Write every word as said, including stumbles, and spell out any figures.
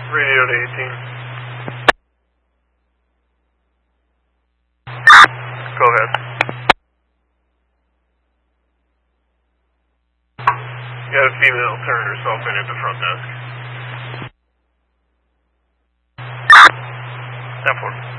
Radio to eighteen. Go ahead. You got a female turned herself in at the front desk. ten four.